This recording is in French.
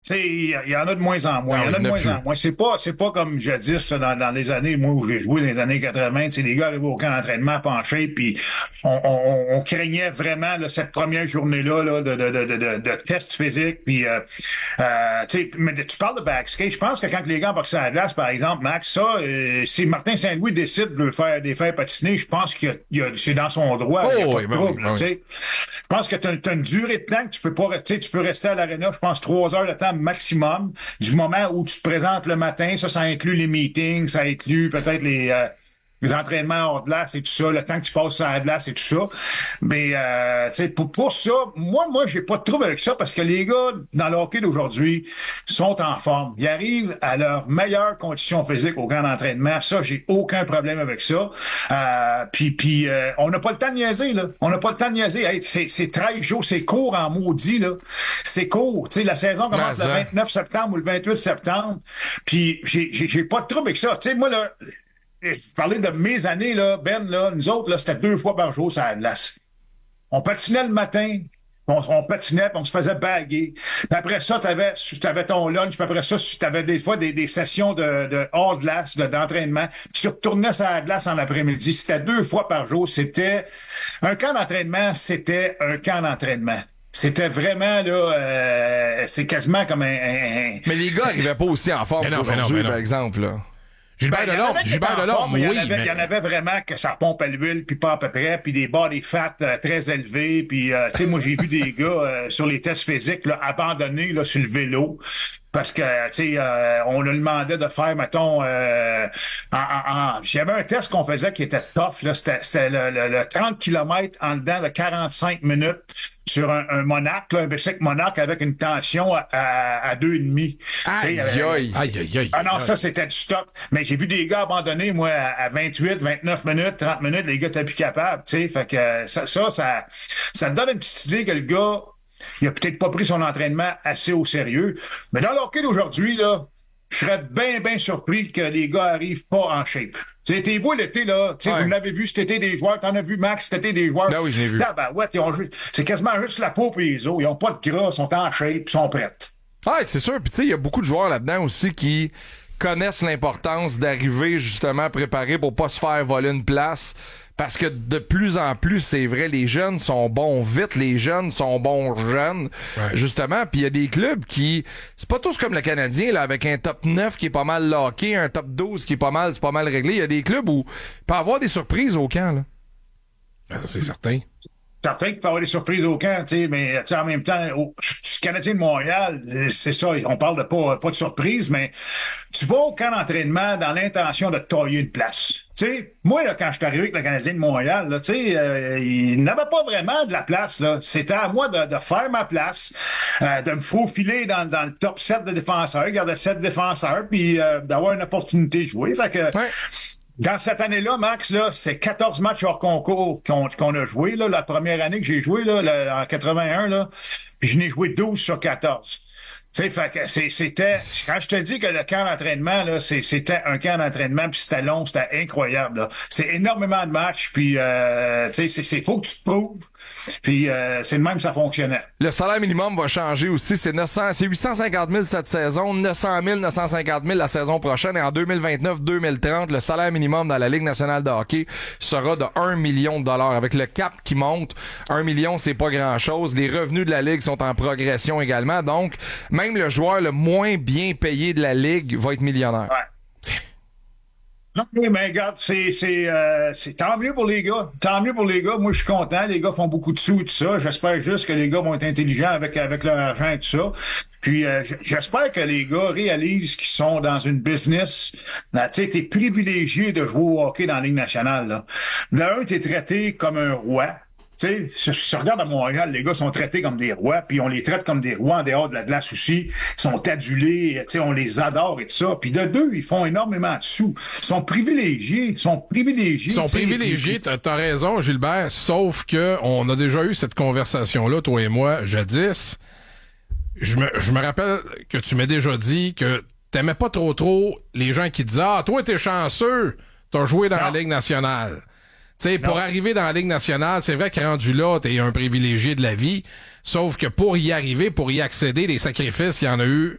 sais, il y en a de moins en moins. Il y en a de moins en moins. C'est pas comme jadis, là, dans les années, moi, où j'ai joué dans les années 80. Tu sais, les gars arrivaient au camp d'entraînement penchés, puis on craignait vraiment, là, cette première journée-là, là, de test physique, puis, tu sais, mais tu parles de backskate. Je pense que quand les gars boxent à la glace, par exemple, Max, ça, si Martin Saint-Louis décide de les faire patiner, je pense c'est dans son droit. Il y a pas de trouble, tu sais. Je pense que t'as une durée de temps que tu peux pas rester. Tu peux rester à l'aréna, je pense, 3 heures de temps maximum, du moment où tu te présentes le matin. Ça inclut les meetings, ça inclut peut-être les entraînements hors glace et tout ça, le temps que tu passes à la glace et tout ça. Mais tu sais, pour ça, moi, j'ai pas de trouble avec ça parce que les gars dans le hockey d'aujourd'hui sont en forme. Ils arrivent à leur meilleure condition physique au camp d'entraînement. Ça, j'ai aucun problème avec ça. Puis on n'a pas le temps de niaiser, là. On n'a pas le temps de niaiser. Hey, c'est 13 jours, c'est court en maudit, là. C'est court. Tu sais, la saison commence le 29 septembre ou le 28 septembre. Puis j'ai pas de trouble avec ça. Tu sais, moi, là, je parlais de mes années, là, Ben, là, nous autres, là, c'était 2 fois par jour sur la glace. On patinait le matin, on patinait, puis on se faisait baguer. Puis après ça, t'avais ton lunch, puis après ça, t'avais des fois des sessions de hors glace, d'entraînement, puis tu retournais sur la glace en après-midi. C'était 2 fois par jour. C'était un camp d'entraînement, c'était un camp d'entraînement. C'était vraiment, là, c'est quasiment comme un... Mais les gars arrivaient pas aussi en forme qu'aujourd'hui, par exemple, là. Gilbert Delorme, oui. Il y en avait vraiment que ça pompe à l'huile, puis pas à peu près, puis des body fat très élevés, puis tu sais, moi j'ai vu des gars sur les tests physiques là, abandonnés là, sur le vélo. Parce que, tu sais, on leur demandait de faire, mettons, j'avais un test qu'on faisait qui était tough, là, c'était le 30 km en dedans de 45 minutes sur un Monarch, là, un bicycle Monarch avec une tension à 2,5. Aïe. Ah non, ça, c'était du stock. Mais j'ai vu des gars abandonnés, moi, à 28, 29 minutes, 30 minutes, les gars étaient plus capables, tu sais. Fait que ça te donne une petite idée que le gars, il a peut-être pas pris son entraînement assez au sérieux. Mais dans le hockey d'aujourd'hui, là, je serais bien surpris que les gars arrivent pas en shape. T'es vous l'été, là, vous l'avez vu cet été des joueurs, t'en as vu Max cet été des joueurs. Ben oui, je l'ai vu. C'est quasiment juste la peau et les os. Ils ont pas de gras, ils sont en shape, ils sont prêts. Ouais, c'est sûr. Puis tu sais, il y a beaucoup de joueurs là-dedans aussi qui connaissent l'importance d'arriver justement préparés pour pas se faire voler une place. Parce que de plus en plus, c'est vrai, les jeunes sont bons vite, les jeunes sont bons jeunes, justement. Puis il y a des clubs qui... C'est pas tous comme le Canadien, là, avec un top 9 qui est pas mal locké, un top 12 qui est pas mal réglé. Il y a des clubs où il peut y avoir des surprises au camp, là. Ça, c'est certain. Certain qu'il peut y avoir des surprises au camp, tu sais, mais en même temps, au Canadien de Montréal, c'est ça, on parle de pas de surprise, mais tu vas au camp d'entraînement dans l'intention de te tailler une place. Tu sais, moi, là, quand je suis arrivé avec le Canadien de Montréal, là, tu sais, il n'avait pas vraiment de la place, là. C'était à moi de faire ma place, de me faufiler dans le top 7 de défenseurs, garder 7 défenseurs, puis d'avoir une opportunité de jouer. Fait que... Ouais. Dans cette année-là, Max, là, c'est 14 matchs hors concours qu'on a joué, là, la première année que j'ai joué, là, en 81, là, puis je n'ai joué 12 sur 14. Tu sais, fait que c'était, quand je te dis que le camp d'entraînement, là, c'était un camp d'entraînement, puis c'était long, c'était incroyable, là. C'est énormément de matchs, puis, tu sais, c'est faut que tu te prouves, puis c'est de même que ça fonctionnait. Le salaire minimum va changer aussi, c'est 850 000 cette saison, 900 000, 950 000 la saison prochaine, et en 2029-2030, le salaire minimum dans la Ligue nationale de hockey sera de 1 million de dollars. Avec le cap qui monte, 1 million, c'est pas grand-chose. Les revenus de la Ligue sont en progression également, donc même le joueur le moins bien payé de la Ligue va être millionnaire. Ouais. Non, mais regarde, c'est tant mieux pour les gars. Tant mieux pour les gars. Moi, je suis content. Les gars font beaucoup de sous et tout ça. J'espère juste que les gars vont être intelligents avec leur argent et tout ça. Puis, j'espère que les gars réalisent qu'ils sont dans une business. Tu sais, t'es privilégié de jouer au hockey dans la Ligue nationale, là. De un, t'es traité comme un roi. Tu sais, si tu regardes à Montréal, les gars sont traités comme des rois, puis on les traite comme des rois en dehors de la glace aussi. Ils sont adulés, tu sais, on les adore et tout ça. Puis de deux, ils font énormément de sous. Ils sont privilégiés. Ils sont privilégiés, t'as raison, Gilbert, sauf que on a déjà eu cette conversation-là, toi et moi, jadis. Je me rappelle que tu m'as déjà dit que t'aimais pas trop les gens qui disaient « Ah, toi, t'es chanceux, t'as joué dans la Ligue nationale. » Tu sais, pour arriver dans la Ligue nationale, c'est vrai que rendu là, t'es un privilégié de la vie. Sauf que pour y arriver, pour y accéder, les sacrifices, il y en a eu